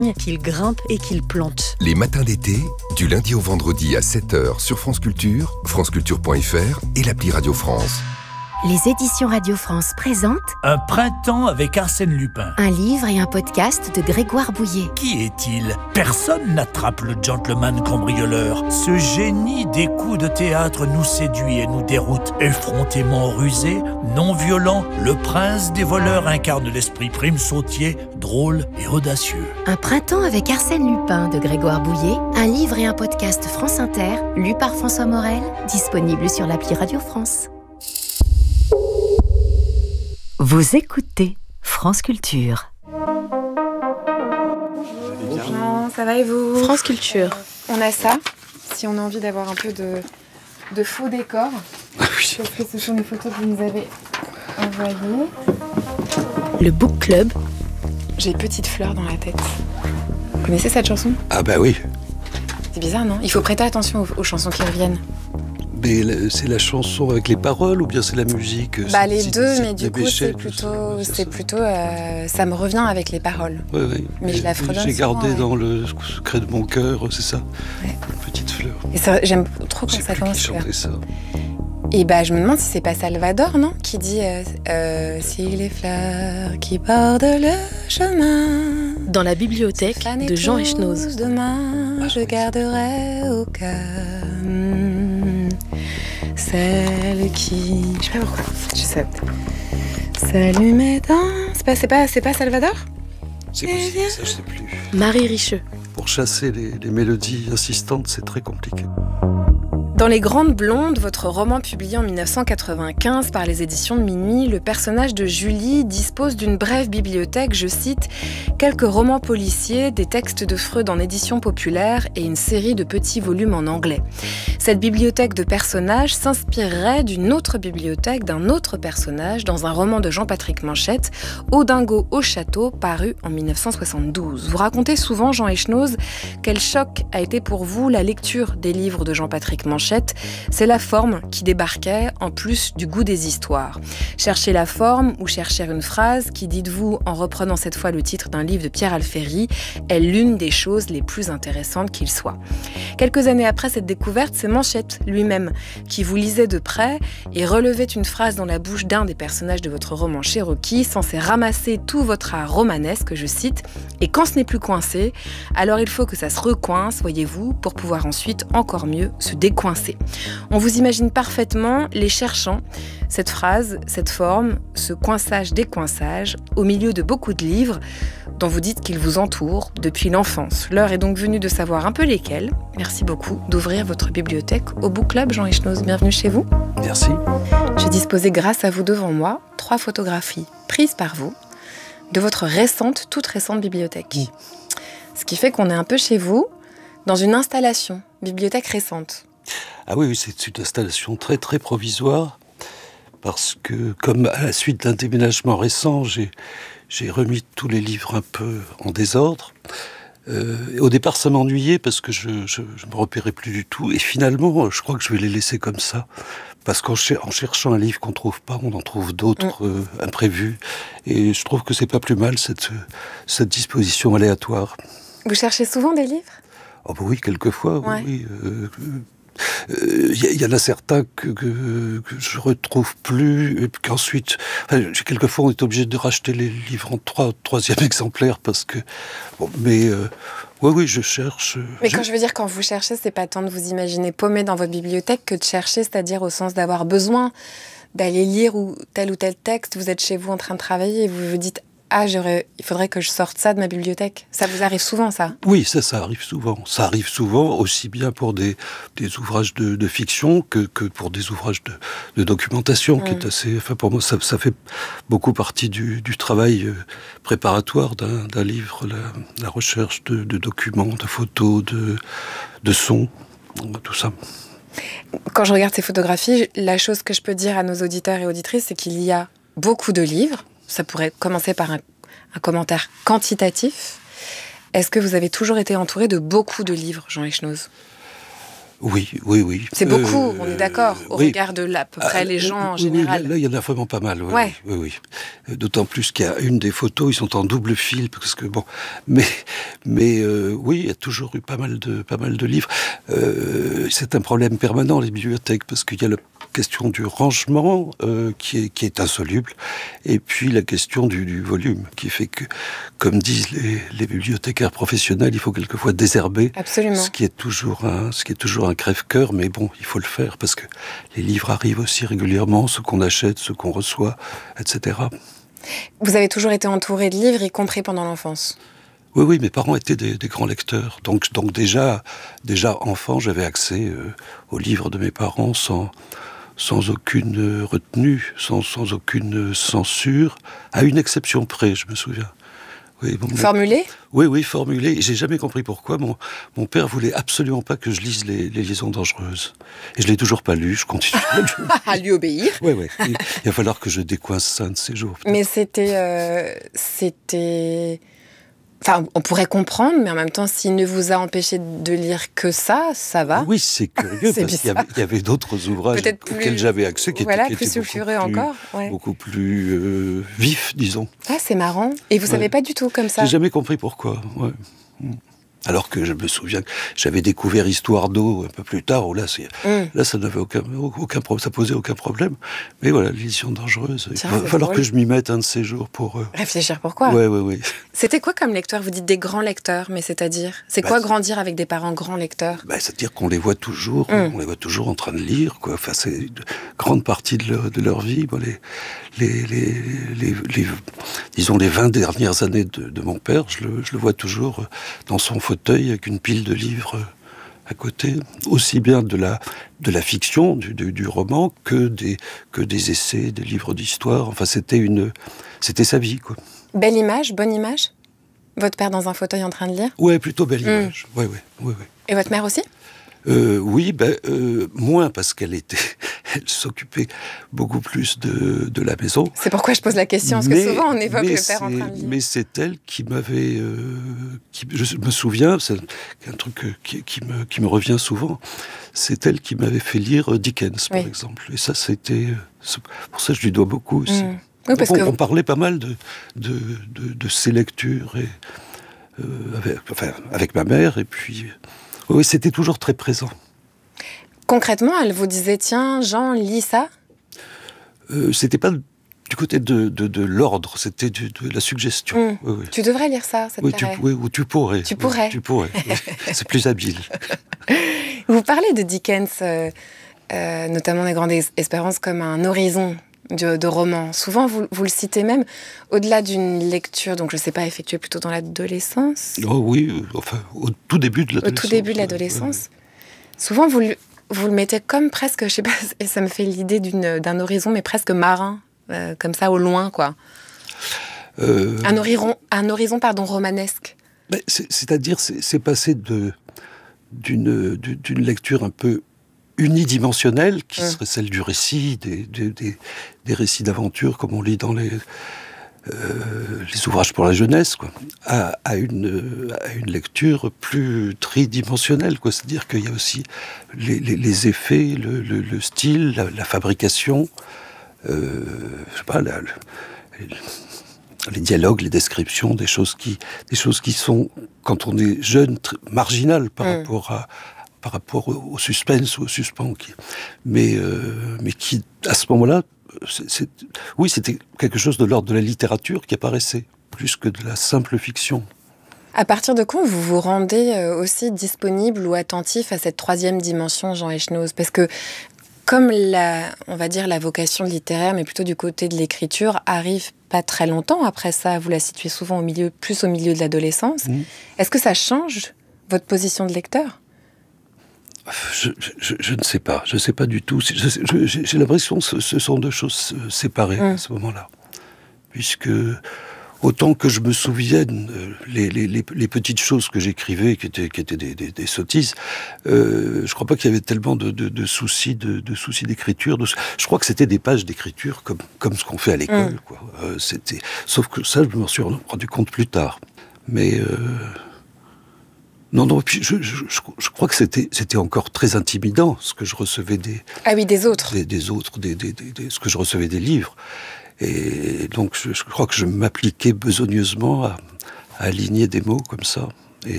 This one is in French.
qu'il grimpe et qu'il plante. Les matins d'été, du lundi au vendredi à 7h sur France Culture, franceculture.fr et l'appli Radio France. Les éditions Radio France présentent Un printemps avec Arsène Lupin. un livre et un podcast de Grégoire Bouillet. Qui est-il ? Personne n'attrape le gentleman cambrioleur. Ce génie des coups de théâtre nous séduit et nous déroute. Effrontément rusé, non violent, le prince des voleurs incarne l'esprit prime sautier, drôle et audacieux. Un printemps avec Arsène Lupin de Grégoire Bouillet, un livre et un podcast France Inter, lu par François Morel, disponible sur l'appli Radio France. Vous écoutez France Culture. Bonjour, ça va et vous ? France Culture. On a ça, si on a envie d'avoir un peu de faux décor. Parce que ce sont les photos que vous nous avez envoyées. Le Book Club. J'ai Petite Fleur dans la tête. Vous connaissez cette chanson ? Ah bah oui, C'est bizarre, non ? Il faut prêter attention aux chansons qui reviennent. mais c'est la chanson avec les paroles ou bien c'est la musique Les deux, mais du coup c'est plutôt ça me revient avec les paroles. Oui. Mais je la fredonne J'ai souvent, gardé ouais. dans le secret de mon cœur, c'est ça. Ouais. Petite Fleur. Et ça, j'aime trop quand Je sais ça plus commence. qui chantait ça. Et je me demande si c'est pas Salvador, non ? Qui dit si les fleurs qui bordent le chemin. Dans la bibliothèque de Jean Echenoz. Demain, je garderai au cœur celle qui. Je sais pas pourquoi. Je sais. S'allumer dans. C'est pas Salvador ? C'est possible, ça je sais plus. Marie Richeux. Pour chasser les mélodies insistantes, c'est très compliqué. Dans Les Grandes Blondes, votre roman publié en 1995 par les éditions de Minuit, le personnage de Julie dispose d'une brève bibliothèque, je cite, quelques romans policiers, des textes de Freud en édition populaire et une série de petits volumes en anglais. Cette bibliothèque de personnages s'inspirerait d'une autre bibliothèque d'un autre personnage dans un roman de Jean-Patrick Manchette, Odingo au château, paru en 1972. Vous racontez souvent, Jean Echenoz, quel choc a été pour vous la lecture des livres de Jean-Patrick Manchette. C'est la forme qui débarquait en plus du goût des histoires. Chercher la forme ou chercher une phrase qui, dites-vous, en reprenant cette fois le titre d'un livre de Pierre Alféry, est l'une des choses les plus intéressantes qu'il soit. Quelques années après cette découverte, c'est Manchette lui-même qui vous lisait de près et relevait une phrase dans la bouche d'un des personnages de votre roman Cherokee, censé ramasser tout votre art romanesque, je cite, et quand ce n'est plus coincé, alors il faut que ça se recoince, voyez-vous, pour pouvoir ensuite encore mieux se décoincer. On vous imagine parfaitement les cherchant, cette phrase, cette forme, ce coinçage-décoinçage, au milieu de beaucoup de livres dont vous dites qu'ils vous entourent depuis l'enfance. L'heure est donc venue de savoir un peu lesquels. Merci beaucoup d'ouvrir votre bibliothèque au Book Club, Jean Echenoz. Bienvenue chez vous. Merci. J'ai disposé grâce à vous devant moi 3 photographies prises par vous de votre toute récente bibliothèque. Ce qui fait qu'on est un peu chez vous dans une installation, bibliothèque récente. Ah oui, c'est une installation très très provisoire parce que comme à la suite d'un déménagement récent, j'ai remis tous les livres un peu en désordre. Au départ, ça m'ennuyait parce que je me repérais plus du tout. Et finalement, je crois que je vais les laisser comme ça. Parce qu'en cherchant un livre qu'on trouve pas, on en trouve d'autres imprévus. Et je trouve que c'est pas plus mal cette disposition aléatoire. Vous cherchez souvent des livres ? Oh bah oui, quelquefois, Ouais. oui. Il y en a certains que je retrouve plus, et qu'ensuite, quelquefois on est obligé de racheter les livres en troisième exemplaire parce que, oui, je cherche. Mais quand je veux dire quand vous cherchez, c'est pas tant de vous imaginer paumé dans votre bibliothèque que de chercher, c'est-à-dire au sens d'avoir besoin d'aller lire ou tel texte. Vous êtes chez vous en train de travailler et vous vous dites il faudrait que je sorte ça de ma bibliothèque. Ça vous arrive souvent, ça ? Oui, ça arrive souvent. Ça arrive souvent, aussi bien pour des ouvrages de fiction que pour des ouvrages de documentation, qui est assez... Enfin, pour moi, ça fait beaucoup partie du travail préparatoire d'un livre, la recherche de documents, de photos, de sons, tout ça. Quand je regarde ces photographies, la chose que je peux dire à nos auditeurs et auditrices, c'est qu'il y a beaucoup de livres. Ça pourrait commencer par un commentaire quantitatif. Est-ce que vous avez toujours été entouré de beaucoup de livres, Jean Echenoz ? Oui. C'est beaucoup, on est d'accord, au regard de à peu près les gens en général. Là, il y en a vraiment pas mal. Oui. D'autant plus qu'il y a une des photos, ils sont en double fil, parce que bon, mais oui, il y a toujours eu pas mal de livres. C'est un problème permanent, les bibliothèques, parce qu'il y a la question du rangement qui est insoluble, et puis la question du volume, qui fait que, comme disent les bibliothécaires professionnels, il faut quelquefois désherber. Absolument. Ce qui est toujours un crève-cœur, mais bon, il faut le faire, parce que les livres arrivent aussi régulièrement, ceux qu'on achète, ceux qu'on reçoit, etc. Vous avez toujours été entouré de livres, y compris pendant l'enfance? Oui, mes parents étaient des grands lecteurs. Donc déjà enfant, j'avais accès aux livres de mes parents sans aucune retenue, sans aucune censure, à une exception près, je me souviens. Oui, formulé ? Oui, formulé. Et j'ai jamais compris pourquoi. Mon père voulait absolument pas que je lise les liaisons dangereuses. Et je l'ai toujours pas lu, je continue à lui obéir. Oui. Il va falloir que je décoince ça un de ces jours. Mais c'était... Enfin, on pourrait comprendre, mais en même temps, s'il ne vous a empêché de lire que ça va. Oui, c'est curieux, parce qu'il y avait d'autres ouvrages auxquels j'avais accès qui étaient plus sulfureux encore. Beaucoup plus vifs, disons. Ah, c'est marrant. Et vous savez pas du tout comme ça? J'ai jamais compris pourquoi. Ouais. Alors que je me souviens que j'avais découvert Histoire d'eau un peu plus tard, où là ça n'avait aucun problème, ça posait aucun problème. Mais voilà, l'édition dangereuse. Il va falloir que je m'y mette un de ces jours pour... réfléchir pourquoi. Oui. C'était quoi comme lecteur? Vous dites des grands lecteurs, mais c'est-à-dire? C'est quoi grandir avec des parents grands lecteurs? C'est-à-dire qu'on les voit toujours, on les voit toujours en train de lire, quoi. Enfin, c'est une grande partie de leur vie. Bon, disons les 20 dernières années de mon père, je le vois toujours dans son fauteuil avec une pile de livres à côté, aussi bien de la fiction, du roman, que des essais, des livres d'histoire. Enfin, c'était sa vie, quoi. Belle image, bonne image? Votre père dans un fauteuil en train de lire? Ouais, plutôt belle image. Oui. Et votre mère aussi? Oui, moins, parce elle s'occupait beaucoup plus de la maison. C'est pourquoi je pose la question, parce que souvent on évoque le père en train de lire. Mais c'est elle qui m'avait... je me souviens, c'est un truc qui me revient souvent, c'est elle qui m'avait fait lire Dickens, par exemple. Et ça, c'était... Pour ça, je lui dois beaucoup aussi. Oui, parce on parlait pas mal de ses lectures, et, avec ma mère, et puis... Oui, c'était toujours très présent. Concrètement, elle vous disait, tiens, Jean, lis ça? C'était pas du côté de l'ordre, c'était de la suggestion. Oui. Tu devrais lire ça, ça te plairait? Ou tu pourrais. Tu pourrais. Tu pourrais. C'est plus habile. Vous parlez de Dickens, notamment des Grandes Espérances, comme un horizon de romans. Souvent, vous le citez même au-delà d'une lecture, donc je ne sais pas, effectuée plutôt dans l'adolescence. Oh oui, au tout début de l'adolescence. Au tout début de l'adolescence. Souvent, vous le mettez comme presque, je sais pas, ça me fait l'idée d'un horizon, mais presque marin, comme ça, au loin, quoi. Un horizon, romanesque. C'est-à-dire, c'est passé d'une lecture un peu unidimensionnelle, qui serait celle du récit, des récits d'aventure, comme on lit dans les ouvrages pour la jeunesse, quoi, à une lecture plus tridimensionnelle, quoi. C'est-à-dire qu'il y a aussi les effets, le style, la fabrication, je sais pas, les dialogues, les descriptions, des choses qui sont, quand on est jeune, marginales par rapport au suspense ou au suspens, mais qui, à ce moment-là, c'était quelque chose de l'ordre de la littérature qui apparaissait, plus que de la simple fiction. À partir de quand vous vous rendez aussi disponible ou attentif à cette troisième dimension, Jean Echnoz? Parce que, comme on va dire la vocation littéraire, mais plutôt du côté de l'écriture, arrive pas très longtemps après ça, vous la situez souvent plus au milieu de l'adolescence. Est-ce que ça change votre position de lecteur? Je ne sais pas. Je ne sais pas du tout. J'ai l'impression que ce sont deux choses séparées à ce moment-là. Puisque, autant que je me souvienne, les petites choses que j'écrivais, qui étaient des sottises, je ne crois pas qu'il y avait tellement de soucis d'écriture. Je crois que c'était des pages d'écriture comme ce qu'on fait à l'école, quoi. Sauf que ça, je me suis rendu compte plus tard. Mais Non, puis je crois que c'était encore très intimidant, ce que je recevais des autres. Des autres, ce que je recevais des livres. Et donc je crois que je m'appliquais besogneusement à aligner des mots comme ça.